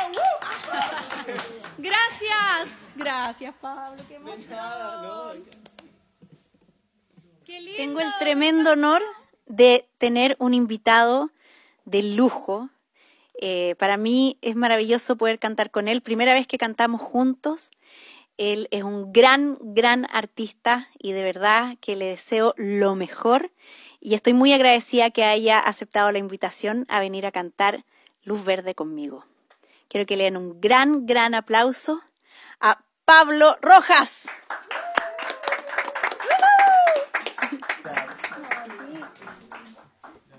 Gracias. Gracias, Pablo. Qué emoción. Qué lindo. Tengo el tremendo honor de tener un invitado de lujo. Para mí es maravilloso poder cantar con él. Primera vez que cantamos juntos. Él es un gran, gran artista y de verdad que le deseo lo mejor. Y estoy muy agradecida que haya aceptado la invitación a venir a cantar Luz Verde conmigo. Quiero que le den un gran, gran aplauso a Pablo Rojas.